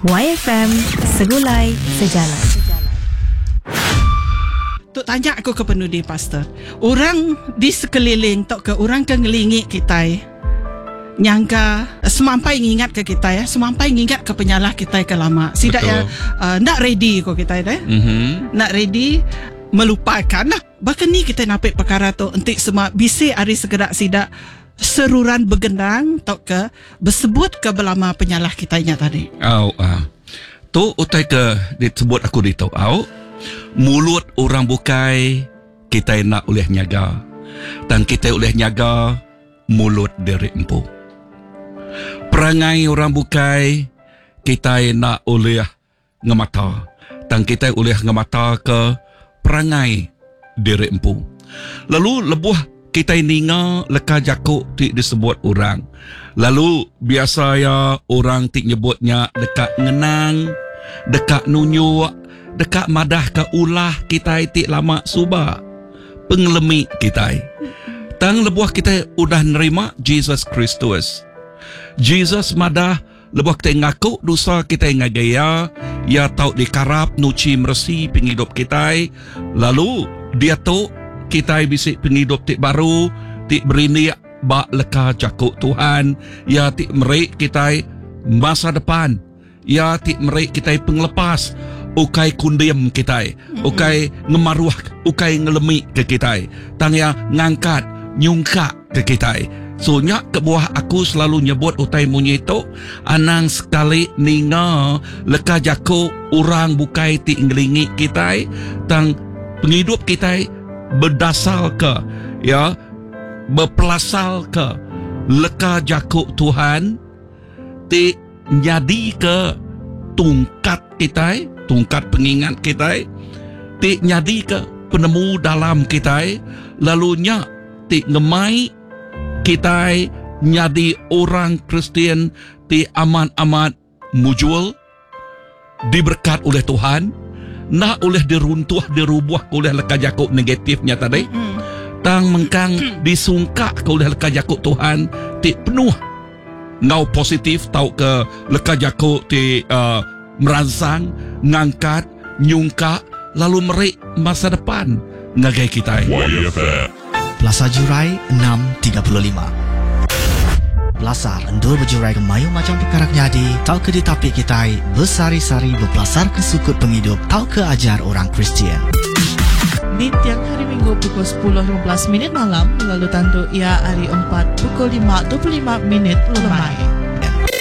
YFM, segulai sejalan. Tok tanya aku ke penudi pastor. Orang di sekeliling tok ke orang ke ngelingi kita nyangka semampai ngingat ke kita semampai ngingat ke penyalah kita ke lama. Sidak ya nak ready ko kita nak ready melupakan lah. Bahkan ni kita napik perkara tu entik semua bisi hari segerak sidak seruran bergendang tok ke bersebut ke belama penyalah kitanya tadi. Tu utai ke disebut aku di tahu. Mulut orang bukai kita nak oleh nyaga, dan kita oleh nyaga mulut dari empu. Perangai orang bukai kita nak oleh ngemata, dan kita oleh ngemata ke perangai dari empu. Lalu lebuh kita ninga leka jakuk ti disebut orang. Lalu biasa ya orang ti nyebutnya dekat ngenang, dekat nunyuk, dekat madah ke ulah kita ti lama suba pengelemi kita. Tang lebuh kita udah nerima Jesus Kristus. Jesus madah lebuh kita ngaku dosa kita ngagaya, ya tau dikarap nuci mersi penghidup kita. Lalu dia tu kita bisa penghidup ti baru, ti berini bak leka jakuk Tuhan, ya ti merik kita masa depan, ya ti merik kita penglepas. Ukai kundiam kita, ukai ngemaruah, ukai ngelemi ke kita, tang yang ngangkat, nyungka ke kita. So nyak ke buah aku selalu nyebut utai munyi itu, anang sekali ninga leka jako orang bukai ti ngelingi kita, tang penghidup kita berdasar ke, ya, berpelasal ke leka jako Tuhan, ti nyadi ke tungkat kita, tungkat pengingat kita, ti nyadi ke penemu dalam kita, lalunya ti ngemai kita nyadi orang Kristian ti amat-amat mujul, diberkat oleh Tuhan, nak oleh diruntuh, dirubuh oleh leka jakuk negatifnya tadi, tang mengkang disungkak oleh leka jakuk Tuhan, ti penuh ngau positif tau ke leka jakuk ti merangsang, ngangkat, nyungka, lalu merik masa depan ngagai kita. Plaza Jurai 6.35. Belasar endur berjurai ke mayu macam perkara nyadi, tau ke di tapi kita bersari-sari berpelasar ke sukut penghidup, tau ke ajar orang Kristian. Di tiang hari Minggu pukul 10.15 malam, lalu tandu ia hari 4 pukul 5.25 lemai.